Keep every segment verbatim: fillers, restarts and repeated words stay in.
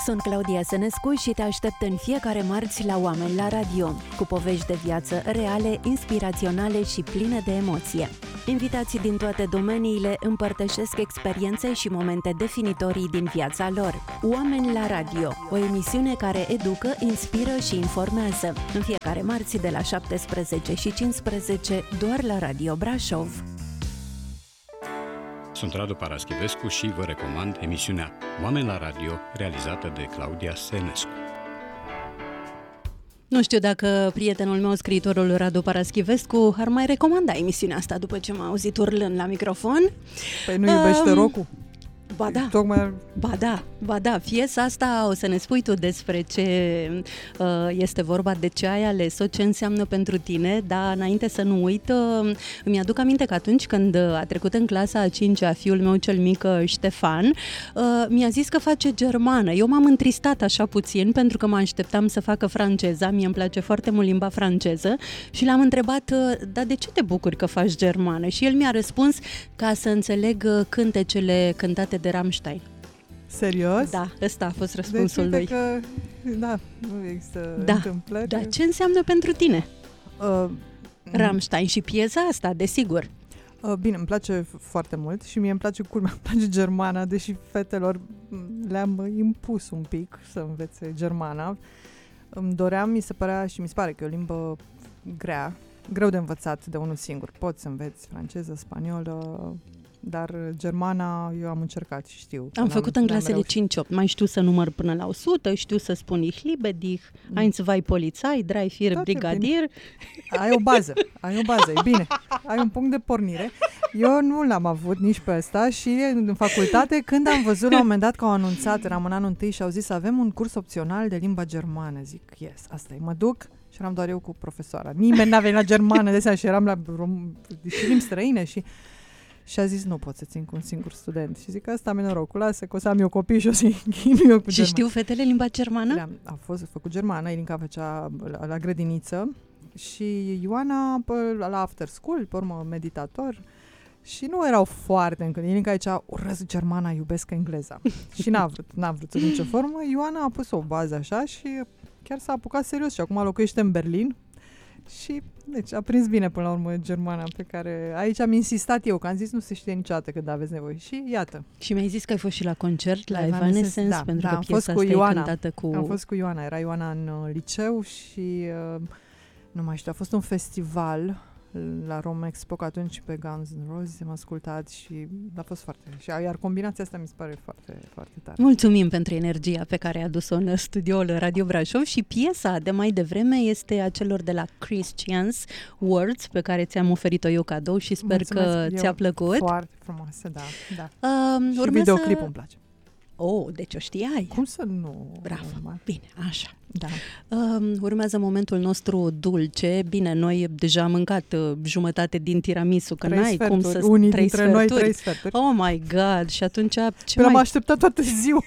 Sunt Claudia Sănescu și te aștept în fiecare marți la Oameni la Radio, cu povești de viață reale, inspiraționale și pline de emoție. Invitații din toate domeniile împărtășesc experiențe și momente definitorii din viața lor. Oameni la Radio, o emisiune care educă, inspiră și informează. În fiecare marți de la șaptesprezece și cincisprezece, doar la Radio Brașov. Sunt Radu Paraschivescu și vă recomand emisiunea Oameni la Radio, realizată de Claudia Sănescu. Nu știu dacă prietenul meu, scriitorul Radu Paraschivescu, ar mai recomanda emisiunea asta după ce m-a auzit urlând la microfon. Păi nu iubește um, rock-ul? Ba da, Tocmai... ba da, ba da, piesa asta o să ne spui tu despre ce uh, este vorba, de ce ai ales-o, ce înseamnă pentru tine, dar înainte să nu uit, uh, îmi aduc aminte că atunci când a trecut în clasa a cincea fiul meu cel mic, Ștefan, uh, mi-a zis că face germană. Eu m-am întristat așa puțin pentru că mă așteptam să facă franceza, mie îmi place foarte mult limba franceză și l-am întrebat, uh, dar de ce te bucuri că faci germană? Și el mi-a răspuns ca să înțeleg uh, cântecele cântate de Rammstein. Serios? Da, ăsta a fost răspunsul deci, lui. Că, da, nu există da. întâmplări. Da, ce înseamnă pentru tine Uh, Rammstein și piesa asta, desigur? Uh, bine, îmi place foarte mult și mie îmi place culmea, îmi place germana, deși fetelor le-am impus un pic să învețe germana. Îmi doream, mi se părea și mi se pare că e o limbă grea, greu de învățat de unul singur. Poți să înveți franceză, spaniolă, dar germana eu am încercat și știu. Am făcut în clasele cinci opt, mai știu să număr până la o sută, știu să spun Ich liebe dich, mm. eins, zwei, Polizei, drei, vier, Brigadier. Ai o bază, ai o bază, e bine. Ai un punct de pornire. Eu nu l-am avut nici pe ăsta și în facultate, când am văzut la un moment dat că au anunțat, eram în anul întâi și au zis să avem un curs opțional de limba germană. Zic, yes, asta e, mă duc și eram doar eu cu profesoara. Nimeni n-a venit la germană de seara și eram la și limbi străine și... Și a zis, nu pot să țin cu un singur student. Și zic, asta mi-e norocul, lasă că o să am eu copii și o să-i ghinu eu cu și germană. Știu fetele limba germană? Le-am, a fost făcut germană, Ilinca făcea la, la grădiniță și Ioana pă, la after school, pe urmă meditator. Și nu erau foarte încă. Ilinca zicea, urăsc germana, iubesc engleza. Și n-a vrut, n-a vrut în nicio formă. Ioana a pus o bază așa și chiar s-a apucat serios și acum locuiește în Berlin. Și deci a prins bine până la urmă germana pe care aici am insistat eu, că am zis nu se știe niciodată când aveți nevoie. Și iată. Și mi-ai zis că ai fost și la concert la Evanescence, da, pentru da, că piesa asta Ioana. e cântată cu... Am fost cu Ioana, era Ioana în uh, liceu și uh, nu mai știu, a fost un festival la Rome Expo, că atunci pe Guns N' Roses am ascultat și a fost foarte... Și, iar combinația asta mi se pare foarte, foarte tare. Mulțumim pentru energia pe care ai adus-o în studioul Radio Brașov și piesa de mai devreme este a celor de la Christians Words, pe care ți-am oferit-o eu cadou și sper Mulțumesc, că ți-a plăcut. Foarte frumoasă, da. da. Uh, și videoclipul îmi place. Oh, deci o știai. Cum să nu? Bravo, normal. Bine, așa. Da. Uh, urmează momentul nostru dulce. Bine, noi deja am mâncat uh, jumătate din tiramisu, că trei n-ai sferturi. cum să... Unii trei dintre sferturi. noi trei sferturi. Oh my God! Și atunci ce mai... mai... am așteptat toată ziua.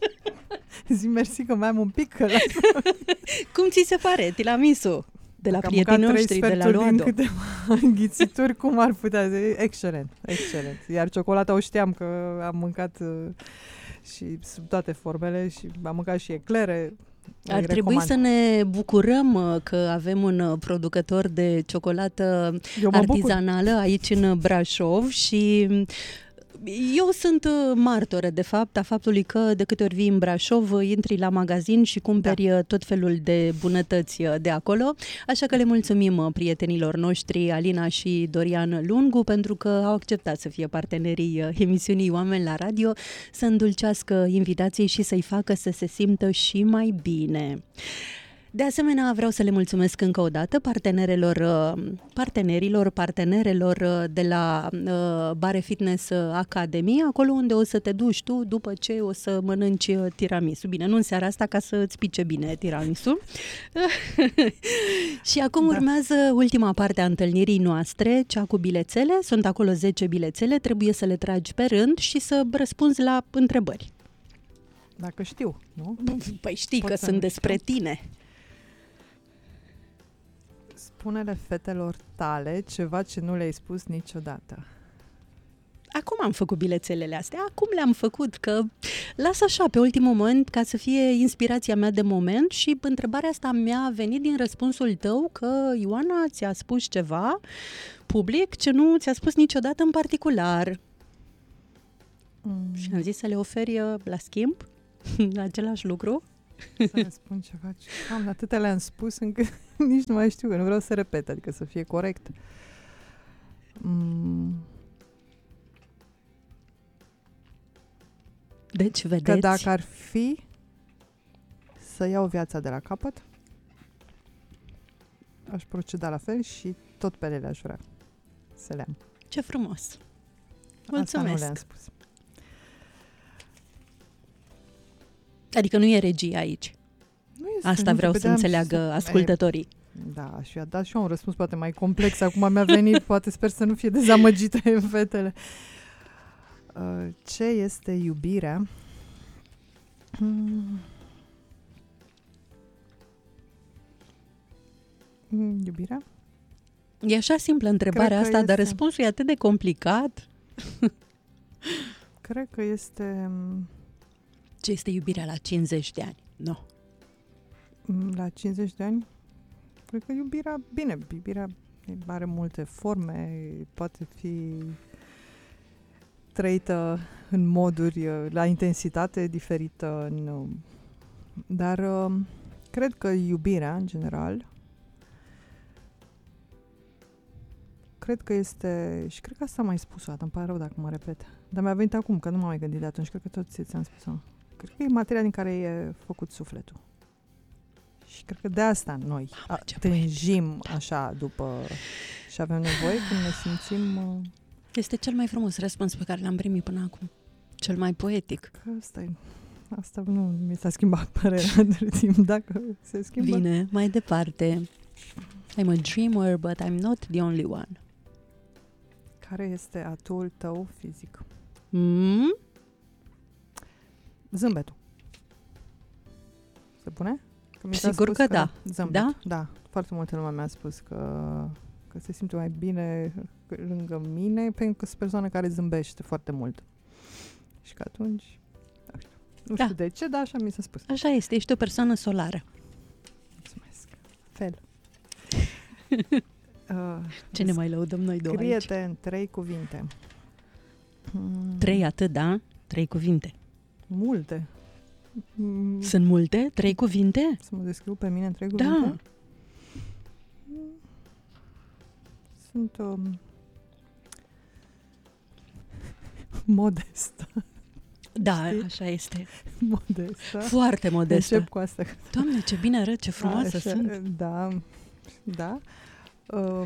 Zi mersi că mai am un pic. Că cum ți se pare tiramisu? De la prietenii noștri, de la Luado. Din câteva înghițituri, cum ar putea să... Excelent, excelent. Iar ciocolata o știam că am mâncat uh, și sub toate formele și am mâncat și eclere. Ar trebui să ne bucurăm că avem un producător de ciocolată artizanală bucur. aici în Brașov și... Eu sunt martoră, de fapt, a faptului că de câte ori vii în Brașov, intri la magazin și cumperi da. tot felul de bunătăți de acolo. Așa că le mulțumim prietenilor noștri, Alina și Dorian Lungu, pentru că au acceptat să fie partenerii emisiunii Oameni la Radio, să îndulcească invitații și să-i facă să se simtă și mai bine. De asemenea, vreau să le mulțumesc încă o dată partenerilor, partenerilor, partenerelor de la Bare Fitness Academy, acolo unde o să te duci tu după ce o să mănânci tiramisu. Bine, nu în seara asta, ca să îți pice bine tiramisu. Și acum da. urmează ultima parte a întâlnirii noastre, cea cu bilețele. Sunt acolo zece bilețele, trebuie să le tragi pe rând și să răspunzi la întrebări. Dacă știu, nu? Păi știi Pot că sunt despre știu. tine. Spune-le fetelor tale ceva ce nu le-ai spus niciodată. acum am făcut bilețelele astea, acum le-am făcut, că las așa pe ultimul moment ca să fie inspirația mea de moment și întrebarea asta mi-a venit din răspunsul tău că Ioana ți-a spus ceva public ce nu ți-a spus niciodată în particular. Mm. Și am zis să le oferi la schimb același lucru. Să le spun ceva. Am atâtea le-am spus încât nici nu mai știu, că nu vreau să repet, adică să fie corect. Mm. Deci, vedeți? Că dacă ar fi să iau viața de la capăt, aș proceda la fel și tot pe ele aș vrea să le am. Ce frumos! Mulțumesc! Asta nu le-am spus. Adică nu e regie aici. Nu este, Asta vreau să înțeleagă să... ascultătorii. Da, aș fi dat și eu un răspuns poate mai complex. Acum mi-a venit, poate sper să nu fie dezamăgite fetele. Uh, ce este iubirea? Hmm. Iubirea? E așa simplă întrebarea asta, este... dar răspunsul e atât de complicat. Cred că este... Ce este iubirea la cincizeci de ani? No. La cincizeci de ani? Cred că iubirea, bine, iubirea are multe forme, poate fi trăită în moduri, la intensitate diferită, în, dar cred că iubirea, în general, cred că este, și cred că asta am mai spus o dată, îmi pare rău dacă mă repet, dar mi-a venit acum, că nu m-am mai gândit de atunci, cred că tot ți-am spus-o. Cred că e materia din care e făcut sufletul. Și cred că de asta noi a, tânjim așa după și avem nevoie când ne simțim... Uh... Este cel mai frumos răspuns pe care l-am primit până acum. Cel mai poetic. Că asta e... Asta nu mi s-a schimbat părerea între timp, dacă se schimbă. Bine, mai departe. I'm a dreamer, but I'm not the only one. Care este atul tău fizic? Mm? Zâmbetul. Se pune? Că mi Sigur că, că da. Zâmbet. Da? Da. Foarte multă lume mi-a spus că, că se simte mai bine lângă mine pentru că sunt persoană care zâmbește foarte mult. Și că atunci, nu știu, nu da. știu de ce, dar așa mi s-a spus. Așa este, ești o persoană solară. Mulțumesc. Fel. uh, ce ne mai lăudăm noi două aici? Scrie-te în trei cuvinte. Trei atât, da? Trei cuvinte. Multe. Sunt multe? Trei cuvinte? Să mă descriu pe mine în trei cuvinte? Da. Sunt um, modestă. Da, știi? Așa este. Modestă. Foarte modestă. Încep cu asta. Doamne, ce bine arăt, ce frumoasă așa, sunt. Da, da. Um,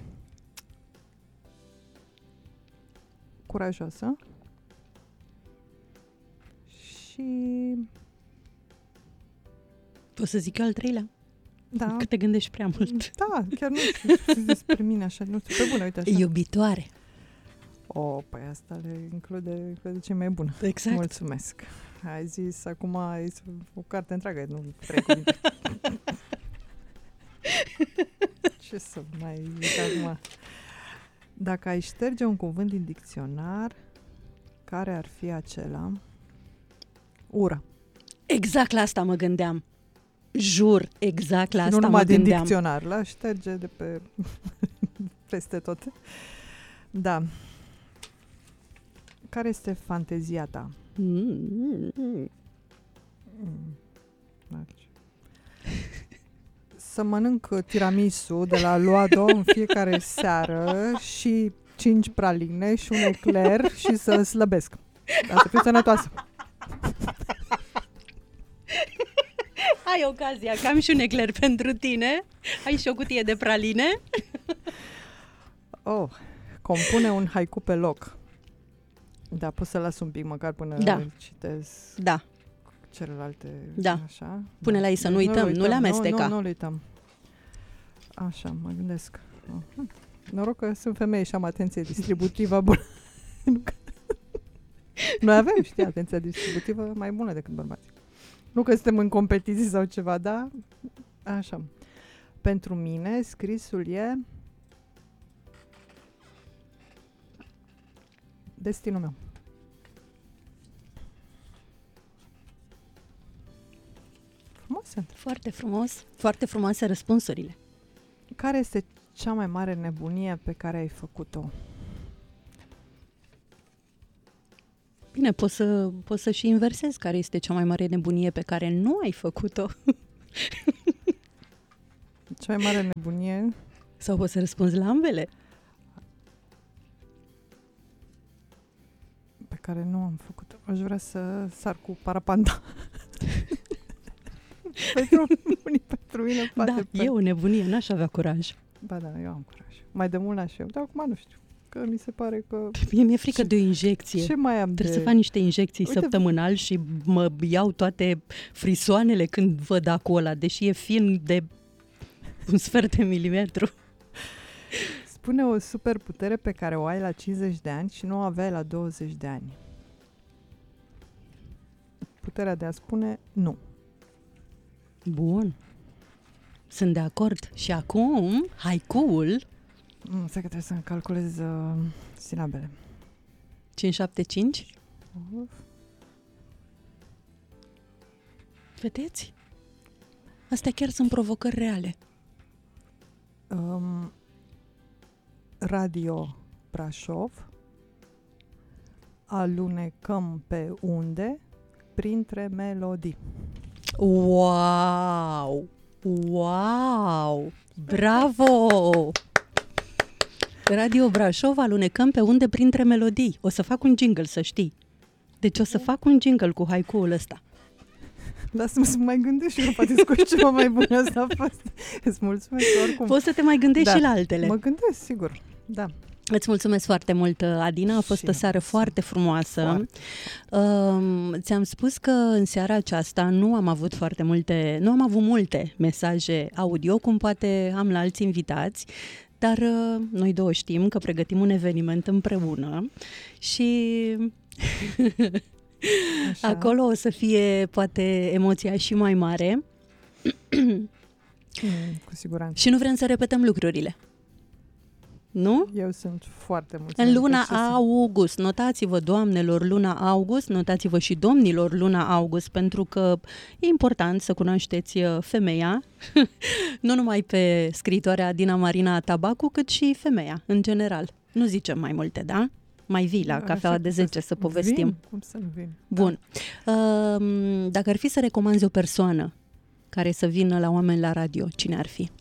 curajoasă. Și... Poți să zic eu al treilea? Da. Că te gândești prea mult. Da, chiar nu știu despre mine așa. Nu știu, pe bună, uite așa. Iubitoare. O, păi asta le include, include ce mai bună. Exact. Mulțumesc. Ai zis, acum ai zis o carte întreagă, nu trei cuvinte. Ce să mai zic acum? Dacă ai șterge un cuvânt din dicționar, care ar fi acela? Ură. Exact la asta mă gândeam. Jur, exact la și asta mă gândeam. Nu numai din dicționar, la șterge de pe peste tot. Da. Care este fantezia ta? Mm-hmm. Mm. Să mănânc tiramisu de la Luado în fiecare seară și cinci praline și un ecler și să slăbesc. Dar să fiu sănătoasă. Ai ocazia, că am și un ecler pentru tine. Ai și o cutie de praline. Oh, compune un haiku pe loc. Da, pot să las un pic măcar până da. citez da. celelalte. Da. Așa. Pune da. la ei să nu uităm, nu, uităm, nu le amesteca. Nu, nu, nu le uităm. Așa, mă gândesc. Oh. Noroc că sunt femei și am atenție distributivă bună. Noi avem, știi, atenția distributivă mai bună decât bărbații. Nu că suntem în competiții sau ceva, dar așa. Pentru mine, scrisul e Destinul meu. Frumos sunt. Foarte frumos. Foarte frumoase răspunsurile. Care este cea mai mare nebunie pe care ai făcut-o? Bine, poți să, poți să și inversezi care este cea mai mare nebunie pe care nu ai făcut-o. Cea mai mare nebunie... Sau poți să răspunzi la ambele. Pe care nu am făcut-o. Aș vrea să sar cu parapanda. pentru, pentru mine poate. Da, pe... e o nebunie, n-aș avea curaj. Ba da, eu am curaj. Mai de mult n-aș eu, dar acum nu știu. Că mi se pare că... Mie mi-e frică ce, de o injecție. Ce mai am Trebuie de... să fac niște injecții Uite, săptămânal și mă iau toate frisoanele când văd acolo, deși e fin de un sfert de milimetru. Spune o superputere pe care o ai la cincizeci de ani și nu o aveai la douăzeci de ani. Puterea de a spune nu. Bun. Sunt de acord. Și acum, haiku-ul... Mm, stai că trebuie să-mi calculez uh, silabele. cinci șapte cinci. Uf. Vedeți? Astea chiar sunt provocări reale. Um, Radio Brașov. Alunecăm pe unde printre melodii. Wow! Wow! Bravo! Radio Brașov, alunecăm pe unde printre melodii. O să fac un jingle, să știi. Deci o să fac un jingle cu haiku-ul ăsta. Lasă-mă să mai gândesc și eu, poate scot ceva mai bun. Asta a fost. Îți mulțumesc oricum. Poți să te mai gândești da, și la altele. Mă gândesc, sigur. Da. Îți mulțumesc foarte mult, Adina. A fost și o seară foarte frumoasă. Foarte. Uh, ți-am spus că în seara aceasta nu am avut foarte multe, nu am avut multe mesaje audio, cum poate am la alți invitați, dar uh, noi două știm că pregătim un eveniment împreună și Așa. Acolo o să fie poate emoția și mai mare. Mm, cu siguranță. Și nu vrem să repetăm lucrurile. Nu? Eu sunt foarte mulțumită. În luna august, notați-vă, doamnelor, luna august, notați-vă și domnilor, luna august, pentru că e important să cunoașteți femeia, nu numai pe scriitoarea Dina Marina Tabacu, cât și femeia, în general. Nu zicem mai multe, da? Mai vii la cafeaua de zece să, să povestim. Vin? Cum să nu vin? Bun. Da. Dacă ar fi să recomanzi o persoană care să vină la Oameni la Radio, cine ar fi?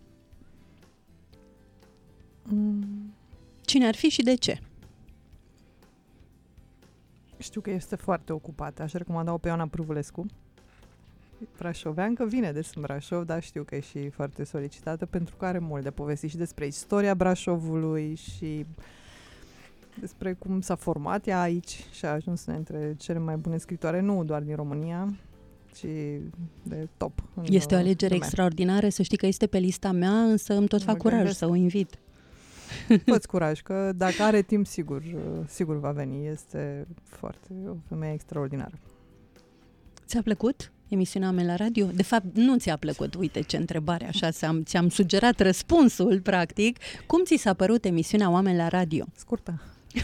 Mm. Cine ar fi și de ce? Știu că este foarte ocupată. Aș recomanda-o pe Ioana Prâvulescu. Brașoveancă, vine des în Brașov, dar știu că e și foarte solicitată pentru că are mult de povestit și despre istoria Brașovului și despre cum s-a format ea aici și a ajuns între cele mai bune scritoare, nu doar din România, ci de top. Este o alegere extraordinară, să știi că este pe lista mea, însă îmi tot fac curaj gândesc. Să o invit. Fă-ți curaj, că dacă are timp, sigur, sigur va veni. Este foarte o femeie extraordinară. Ți-a plăcut emisiunea mea la radio? De fapt, nu ți-a plăcut. Uite ce întrebare, așa ți-am, ți-am sugerat răspunsul, practic. Cum ți s-a părut emisiunea Oameni la Radio? Scurtă.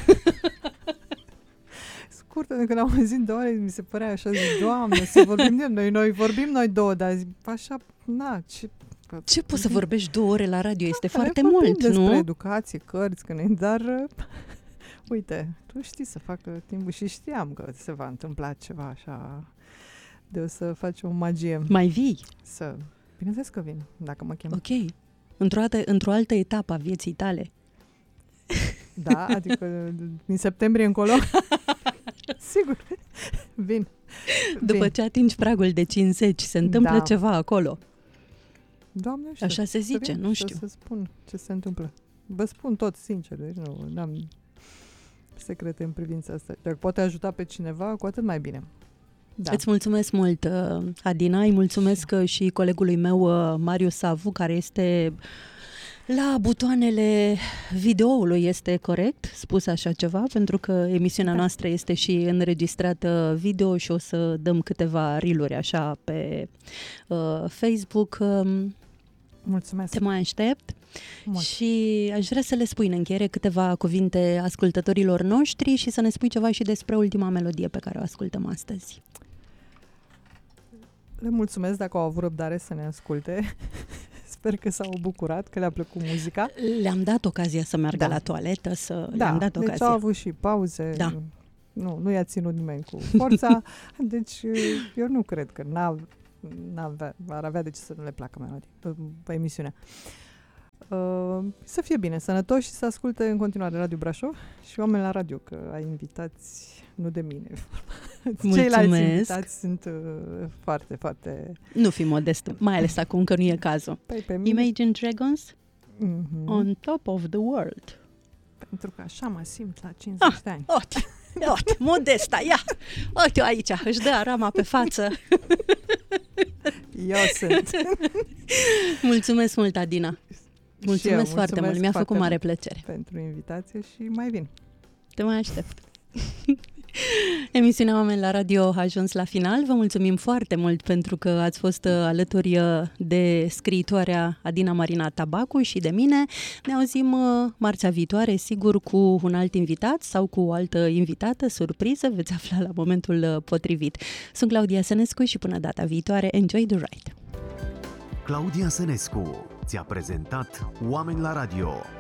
Scurtă, când am auzit două ore, mi se părea așa, zic, Doamne, să vorbim de noi, noi vorbim noi două, dar zic, așa, na, ce... Ce poți să vorbești două ore la radio? Este da, foarte mult, despre nu? Despre educație, cărți, când, dar uite, tu știi să facă timpul și știam că se va întâmpla ceva așa, de o să faci o magie. Mai vii? Să, bineînțeles că vin, dacă mă chem. Ok, într-o altă, într-o altă etapă a vieții tale. Da, adică din septembrie încolo, sigur, vin. După vin. ce atingi pragul de cincizeci, se întâmplă da. ceva acolo. Doamne, știu, așa se zice, vin, nu știu. să spun ce se întâmplă. Vă spun tot sincer, deci nu am secrete în privința asta. Dacă poate ajuta pe cineva, cu atât mai bine. Da. Îți mulțumesc mult, Adina, îi mulțumesc și colegului meu, Marius Savu, care este la butoanele videoului, este corect spus așa ceva, pentru că emisiunea da. noastră este și înregistrată video și o să dăm câteva reel-uri așa pe uh, Facebook. Mulțumesc! Te mai aștept. Mult. Și aș vrea să le spui în încheiere câteva cuvinte ascultătorilor noștri și să ne spui ceva și despre ultima melodie pe care o ascultăm astăzi. Le mulțumesc dacă au avut răbdare să ne asculte. Sper că s-au bucurat, că le-a plăcut muzica. Le-am dat ocazia să meargă da. la toaletă, să da, le-am dat deci ocazia. au avut și pauze. Da. Nu, nu i-a ținut nimeni cu forța. Deci eu nu cred că n-a, n-avea, ar avea de ce să nu le placă melodii, pe emisiunea. Uh, să fie bine, sănătoși și să asculte în continuare Radio Brașov și oameni la radio, că ai invitați, nu de mine. Ceilalți invitați sunt uh, foarte, foarte... Nu fi modest, mai ales acum că nu e cazul. Păi pe mine... Imagine Dragons, mm-hmm. On Top of the World. Pentru că așa mă simt la cincizeci ah, de ani. Uite, uite, modesta, ia! Uite-o aici, își dă arama pe față. Eu sunt. Mulțumesc mult, Adina. Mulțumesc, mulțumesc foarte mult, mi-a făcut mare plăcere. Pentru invitație și mai vin. Te mai aștept. Emisiunea Oameni la Radio a ajuns la final. Vă mulțumim foarte mult pentru că ați fost alături de scriitoarea Adina Marina Tabacu și de mine. Ne auzim marțea viitoare, sigur, cu un alt invitat sau cu o altă invitată, surpriză, veți afla la momentul potrivit. Sunt Claudia Sănescu și până data viitoare, enjoy the ride! Claudia Sănescu ți-a prezentat Oameni la Radio.